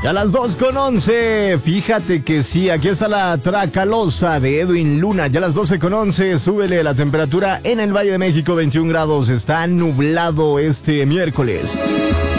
Ya las 2:11. Fíjate que sí, aquí está la Tracalosa de Edwin Luna. Ya las 12:11. Súbele la temperatura en el Valle de México, 21 grados. Está nublado este miércoles.